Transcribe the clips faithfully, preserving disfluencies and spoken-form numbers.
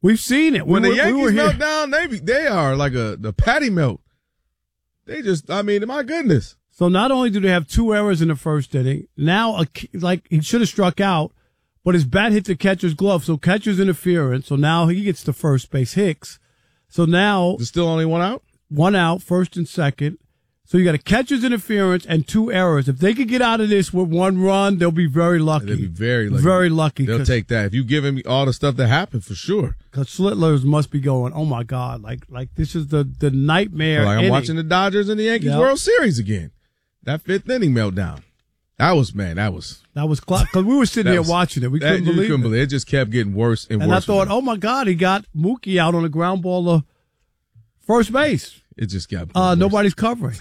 We've seen it. When we the were, Yankees we were melt here. down, they they are like a the patty melt. They just, I mean, my goodness. So not only do they have two errors in the first inning, now a, like he should have struck out, but his bat hit the catcher's glove, so catcher's interference. So now he gets to first base. Hicks. So now there's still only one out. One out, first and second. So you got a catcher's interference and two errors. If they could get out of this with one run, they'll be very lucky. They'll be very lucky. Very lucky. They'll take that. If you give him all the stuff that happened, for sure. Because Slitlers must be going, oh, my God, like like this is the, the nightmare. Like I'm inning. watching the Dodgers and the Yankees Yep. World Series again. That fifth inning meltdown. That was, man, that was. That was because we were sitting there was, watching it. We that, couldn't you believe couldn't it. believe it. It just kept getting worse and, and worse. And I thought, oh, my God, he got Mookie out on a ground ball to first base. It just got uh, worse. Nobody's covering.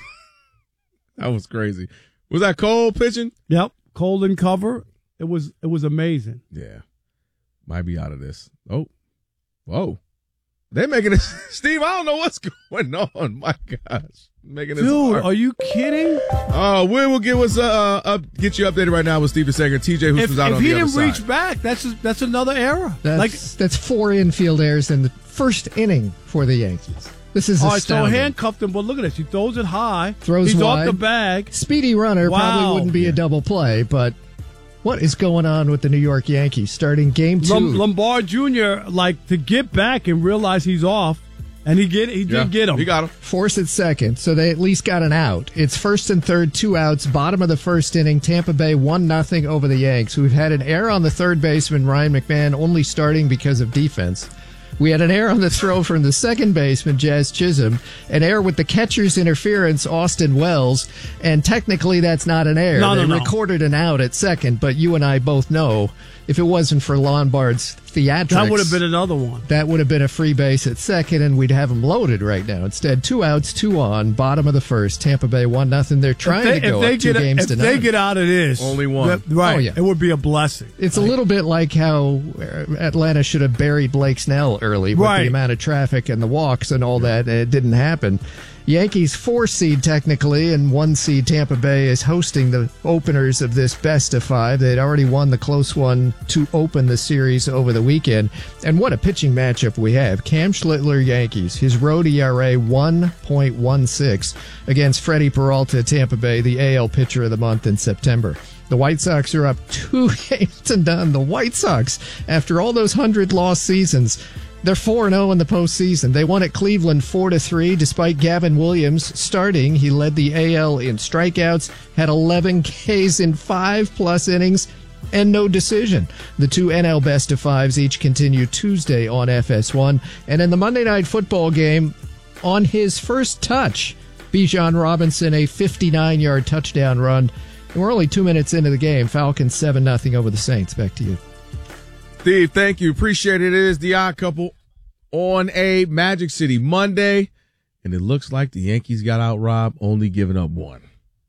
That was crazy. Was that Cole pitching? Yep, Cole in cover. It was it was amazing. Yeah, might be out of this. Oh, whoa, they're making this. Steve, I don't know what's going on. My gosh, making this. Dude, hard. are you kidding? Oh, uh, we will get us uh up, get you updated right now with Steve Sager, T J, who's if, out if on the he other didn't side. reach back, that's that's another error. That's, like that's four infield errors in the first inning for the Yankees. This is all right, astounding. so handcuffed him, but look at this. He throws it high. Throws He's wide. off the bag. Speedy runner Wow. probably wouldn't be Yeah. a double play, but what is going on with the New York Yankees starting game two? Lom- Lombard Junior like to get back and realize he's off, and he get he Yeah, did get him. He got him. Force at second, so they at least got an out. It's first and third, two outs, bottom of the first inning. Tampa Bay one nothing over the Yanks, who've had an error on the third baseman, Ryan McMahon, only starting because of defense. We had an error on the throw from the second baseman, Jazz Chisholm, an error with the catcher's interference, Austin Wells, and technically that's not an error. No, no, they no. recorded an out at second, but you and I both know if it wasn't for Lombard's theatrics, That would have been another one. that would have been a free base at second, and we'd have them loaded right now. Instead, two outs, two on, bottom of the first. Tampa Bay one nothing. They're trying if they, to go if they up two get, games if to they none. get out of this, Only one. that- right? Oh, yeah. It would be a blessing. It's Like, a little bit like how Atlanta should have buried Blake Snell early with Right. the amount of traffic and the walks and all that. It didn't happen. Yankees four seed technically, and one seed Tampa Bay is hosting the openers of this best of five. They'd already won the close one to open the series over the weekend. And what a pitching matchup we have. Cam Schlittler, Yankees, his road E R A one point one six against Freddie Peralta, Tampa Bay, the A L pitcher of the month in September. The White Sox are up two games to none. The White Sox, after all those hundred lost seasons, they're four and oh in the postseason. They won at Cleveland four to three despite Gavin Williams starting. He led the A L in strikeouts, had eleven Ks in five plus innings, and no decision. The two N L best of fives each continue Tuesday on F S one. And in the Monday Night Football game, on his first touch, Bijan Robinson, a fifty-nine-yard touchdown run. And we're only two minutes into the game. Falcons seven nothing over the Saints. Back to you. Steve, thank you. Appreciate it. It is the Odd Couple on a Magic City Monday, and it looks like the Yankees got out robbed, only giving up one.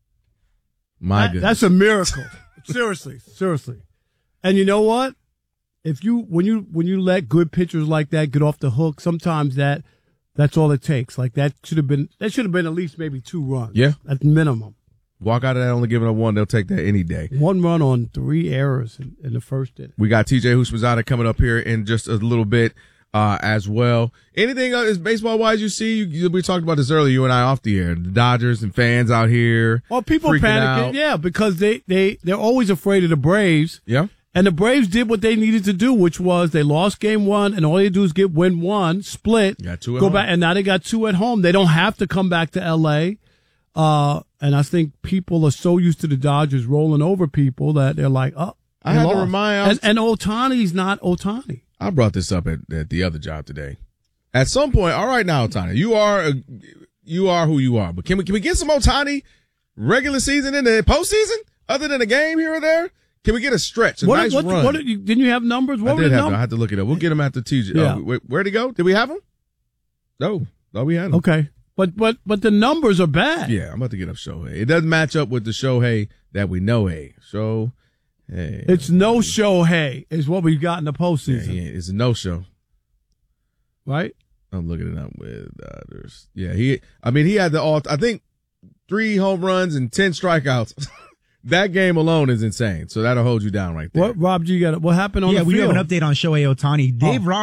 My that- goodness. that's a miracle. seriously, seriously. And you know what? If you when you when you let good pitchers like that get off the hook, sometimes that that's all it takes. Like that should have been that should have been at least maybe two runs. Yeah. At minimum. Walk out of that only giving up one, they'll take that any day. One run on three errors in, in the first inning. We got T J Houshmandzadeh coming up here in just a little bit uh, as well. Anything uh, baseball-wise you see? You, you, we talked about this earlier, you and I off the air. The Dodgers and fans out here. Well, people freaking panicking, out. yeah, because they, they, they're always afraid of the Braves. Yeah. And the Braves did what they needed to do, which was they lost game one, and all they do is get win one, split, You got two at go home. back, and now they got two at home. They don't have to come back to L A. Uh, and I think people are so used to the Dodgers rolling over people that they're like, oh, I they had to lost. remind- I was- and, and Otani's not Otani. I brought this up at, at the other job today. At some point, all right now, Otani, you are a, you are who you are. But can we can we get some Otani regular season in the postseason other than a game here or there? Can we get a stretch, a What, nice what, run? what, you, didn't you have numbers? What I were did the have to, I numbers? had to look it up. We'll get him after T J. Yeah. Oh, wait, where'd he go? Did we have him? No. No, we had him. Okay. But, but, but the numbers are bad. Yeah, I'm about to get up Shohei. It doesn't match up with the Shohei that we know. Hey, Shohei. It's no Shohei is what we've got in the Yeah, postseason, he ain't- it's a no-show. right? I'm looking it up with uh, there's yeah he I mean he had the all I think three home runs and ten strikeouts. That game alone is insane. So that'll hold you down right there. What, Rob G, got it? What happened on yeah, the we field? have an update on Shohei Ohtani. Dave Oh.